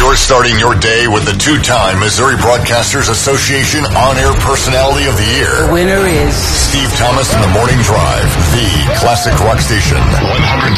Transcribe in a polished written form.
You're starting your day with the two-time Missouri Broadcasters Association On-Air Personality of the Year. The winner is Steve Thomas in the Morning Drive, the classic rock station, 100.9